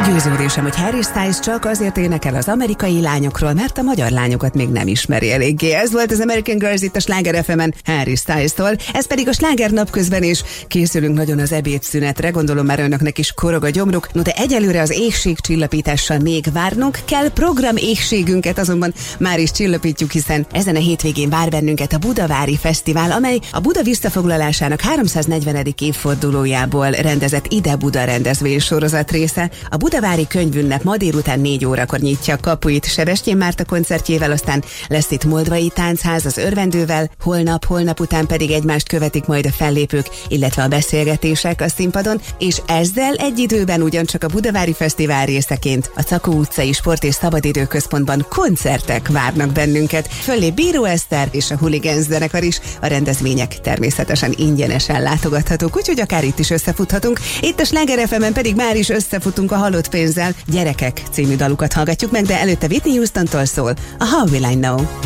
Meggyőződésem, hogy Harry Styles csak azért énekel az amerikai lányokról, mert a magyar lányokat még nem ismeri eléggé. Ez volt az American Girls itt a Sláger FM-en Harry Styles-tól. Ez pedig a Sláger napközben is. Készülünk nagyon az ebédszünetre, gondolom már önöknek is korog a gyomruk. No, de egyelőre az éhségcsillapítással még várnunk kell. Program éhségünket azonban már is csillapítjuk, hiszen ezen a hétvégén vár bennünket a Budavári Fesztivál, amely a Buda visszafoglalásának 340. évfordulójából rendezett Ide Buda rendezvénysorozat része. A Budavári Könyvünnep ma délután 4 órakor nyitja a kapuit Sebestyén Márta koncertjével, aztán lesz itt Moldvai Táncház az Örvendővel, holnap után pedig egymást követik majd a fellépők, illetve a beszélgetések a színpadon, és ezzel egy időben ugyancsak a Budavári Fesztivál részeként a Cakó utcai Sport- és Szabadidőközpontban koncertek várnak bennünket. Föllép Bíró Eszter és a Hooligans zenekar is, a rendezvények természetesen ingyenesen látogathatók, úgyhogy akár itt is összefuthatunk. Itt a Sláger FM-en pedig már is összefutunk a Halott pénzzel. Gyerekek című dalukat hallgatjuk meg, de előtte Whitney Houston-tól szól a How Will I Know.